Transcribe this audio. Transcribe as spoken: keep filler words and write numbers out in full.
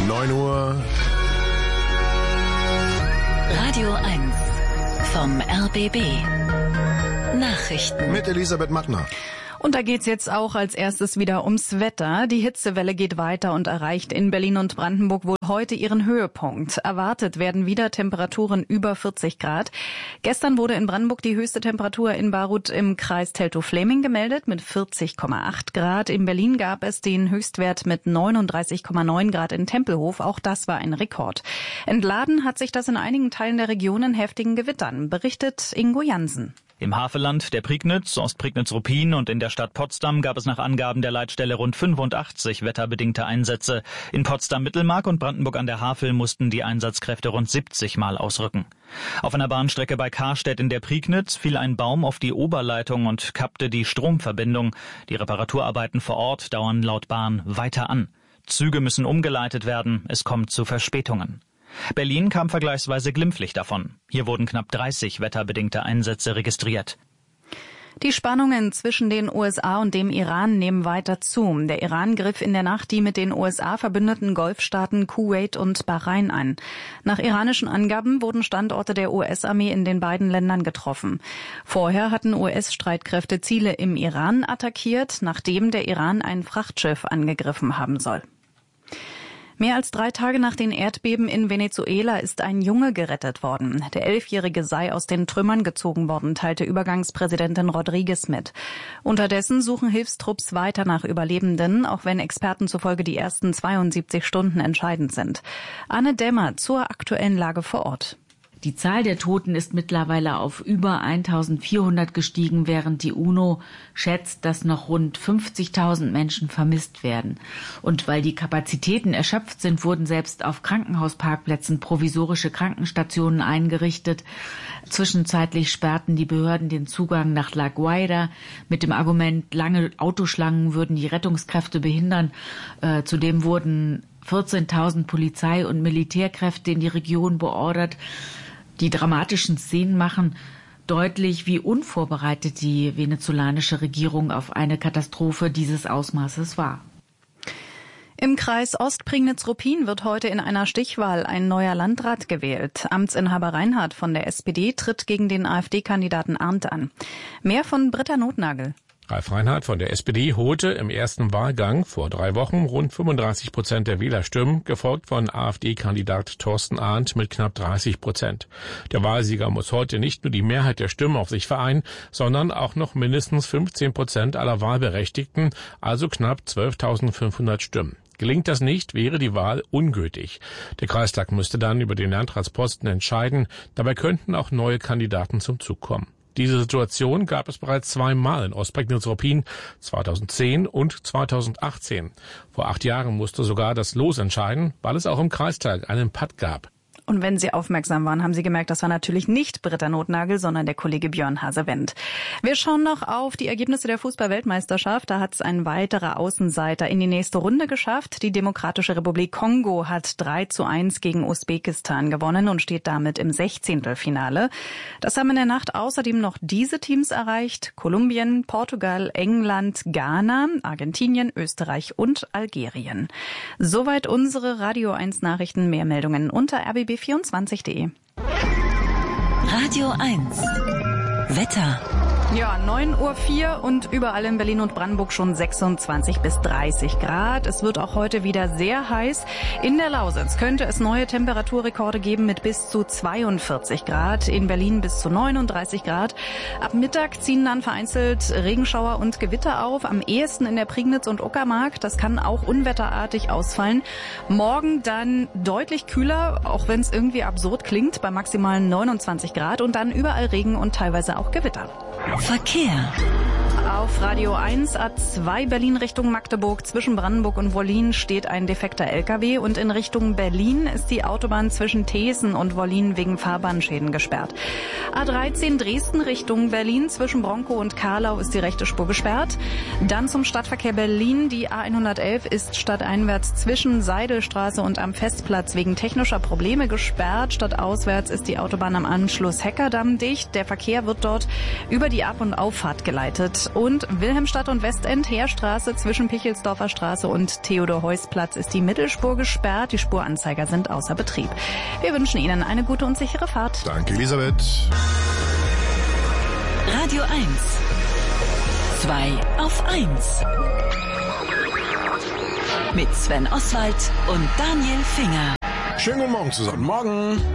neun Uhr. Radio eins vom R B B. Nachrichten. Mit Elisabeth Mattner. Und da geht's jetzt auch als erstes wieder ums Wetter. Die Hitzewelle geht weiter und erreicht in Berlin und Brandenburg wohl heute ihren Höhepunkt. Erwartet werden wieder Temperaturen über vierzig Grad. Gestern wurde in Brandenburg die höchste Temperatur in Baruth im Kreis Teltow-Fläming gemeldet mit vierzig Komma acht Grad. In Berlin gab es den Höchstwert mit neununddreißig Komma neun Grad in Tempelhof. Auch das war ein Rekord. Entladen hat sich das in einigen Teilen der Region in heftigen Gewittern, berichtet Ingo Jansen. Im Havelland, der Prignitz, Ostprignitz-Ruppin und in der Stadt Potsdam gab es nach Angaben der Leitstelle rund fünfundachtzig wetterbedingte Einsätze. In Potsdam-Mittelmark und Brandenburg an der Havel mussten die Einsatzkräfte rund siebzig Mal ausrücken. Auf einer Bahnstrecke bei Karstedt in der Prignitz fiel ein Baum auf die Oberleitung und kappte die Stromverbindung. Die Reparaturarbeiten vor Ort dauern laut Bahn weiter an. Züge müssen umgeleitet werden, es kommt zu Verspätungen. Berlin kam vergleichsweise glimpflich davon. Hier wurden knapp dreißig wetterbedingte Einsätze registriert. Die Spannungen zwischen den U S A und dem Iran nehmen weiter zu. Der Iran griff in der Nacht die mit den U S A verbündeten Golfstaaten Kuwait und Bahrain an. Nach iranischen Angaben wurden Standorte der U S-Armee in den beiden Ländern getroffen. Vorher hatten U S-Streitkräfte Ziele im Iran attackiert, nachdem der Iran ein Frachtschiff angegriffen haben soll. Mehr als drei Tage nach den Erdbeben in Venezuela ist ein Junge gerettet worden. Der Elfjährige sei aus den Trümmern gezogen worden, teilte Übergangspräsidentin Rodriguez mit. Unterdessen suchen Hilfstrupps weiter nach Überlebenden, auch wenn Experten zufolge die ersten zweiundsiebzig Stunden entscheidend sind. Anne Dämmer zur aktuellen Lage vor Ort. Die Zahl der Toten ist mittlerweile auf über eintausendvierhundert gestiegen, während die UNO schätzt, dass noch rund fünfzigtausend Menschen vermisst werden. Und weil die Kapazitäten erschöpft sind, wurden selbst auf Krankenhausparkplätzen provisorische Krankenstationen eingerichtet. Zwischenzeitlich sperrten die Behörden den Zugang nach La Guaira mit dem Argument, lange Autoschlangen würden die Rettungskräfte behindern. Äh, zudem wurden vierzehntausend Polizei- und Militärkräfte in die Region beordert. Die dramatischen Szenen machen deutlich, wie unvorbereitet die venezolanische Regierung auf eine Katastrophe dieses Ausmaßes war. Im Kreis Ostprignitz-Ruppin wird heute in einer Stichwahl ein neuer Landrat gewählt. Amtsinhaber Reinhardt von der S P D tritt gegen den AfD-Kandidaten Arndt an. Mehr von Britta Notnagel. Ralf Reinhardt von der S P D holte im ersten Wahlgang vor drei Wochen rund fünfunddreißig Prozent der Wählerstimmen, gefolgt von AfD-Kandidat Thorsten Arndt mit knapp dreißig Prozent. Der Wahlsieger muss heute nicht nur die Mehrheit der Stimmen auf sich vereinen, sondern auch noch mindestens fünfzehn Prozent aller Wahlberechtigten, also knapp zwölftausendfünfhundert Stimmen. Gelingt das nicht, wäre die Wahl ungültig. Der Kreistag müsste dann über den Landratsposten entscheiden. Dabei könnten auch neue Kandidaten zum Zug kommen. Diese Situation gab es bereits zweimal in Ostprignitz-Ruppin, zweitausendzehn und zweitausendachtzehn. Vor acht Jahren musste sogar das Los entscheiden, weil es auch im Kreistag einen Patt gab. Und wenn Sie aufmerksam waren, haben Sie gemerkt, das war natürlich nicht Britta Notnagel, sondern der Kollege Björn Hasewendt. Wir schauen noch auf die Ergebnisse der Fußball-Weltmeisterschaft. Da hat es ein weiterer Außenseiter in die nächste Runde geschafft. Die Demokratische Republik Kongo hat drei zu eins gegen Usbekistan gewonnen und steht damit im Sechzehntelfinale. Das haben in der Nacht außerdem noch diese Teams erreicht: Kolumbien, Portugal, England, Ghana, Argentinien, Österreich und Algerien. Soweit unsere Radio eins Nachrichten. Mehr Meldungen unter r b b vierundzwanzig punkt de. Radio eins. Wetter. Ja, neun Uhr vier und überall in Berlin und Brandenburg schon sechsundzwanzig bis dreißig Grad. Es wird auch heute wieder sehr heiß. In der Lausitz könnte es neue Temperaturrekorde geben mit bis zu zweiundvierzig Grad. In Berlin bis zu neununddreißig Grad. Ab Mittag ziehen dann vereinzelt Regenschauer und Gewitter auf. Am ehesten in der Prignitz und Uckermark. Das kann auch unwetterartig ausfallen. Morgen dann deutlich kühler, auch wenn es irgendwie absurd klingt, bei maximalen neunundzwanzig Grad. Und dann überall Regen und teilweise auch Gewitter. Verkehr. Auf Radio eins A zwei Berlin Richtung Magdeburg zwischen Brandenburg und Wollin steht ein defekter L K W und in Richtung Berlin ist die Autobahn zwischen Thesen und Wollin wegen Fahrbahnschäden gesperrt. A dreizehn Dresden Richtung Berlin zwischen Bronkow und Karlau ist die rechte Spur gesperrt. Dann zum Stadtverkehr Berlin. Die A hundertelf ist stadteinwärts zwischen Seidelstraße und am Festplatz wegen technischer Probleme gesperrt. Stadtauswärts ist die Autobahn am Anschluss Heckerdamm dicht. Der Verkehr wird dort über die Ab- und Auffahrt geleitet. Und Wilhelmstadt und Westend, Heerstraße zwischen Pichelsdorfer Straße und Theodor-Heuss-Platz ist die Mittelspur gesperrt. Die Spuranzeiger sind außer Betrieb. Wir wünschen Ihnen eine gute und sichere Fahrt. Danke, Elisabeth. Radio eins. zwei auf eins. Mit Sven Oswald und Daniel Finger. Schönen guten Morgen zusammen. Guten Morgen.